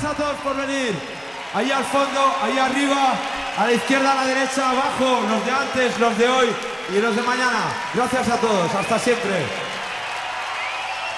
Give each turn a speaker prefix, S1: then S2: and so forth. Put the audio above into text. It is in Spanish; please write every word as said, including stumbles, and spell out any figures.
S1: a todos por venir. Ahí al fondo, ahí arriba, a la izquierda, a la derecha, abajo, los de antes, los de hoy y los de mañana. Gracias a todos, hasta siempre.